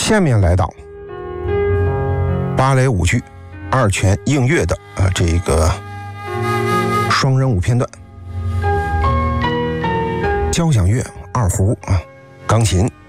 下面来到芭蕾舞剧二泉映月的这个双人舞片段，交响乐、二胡钢琴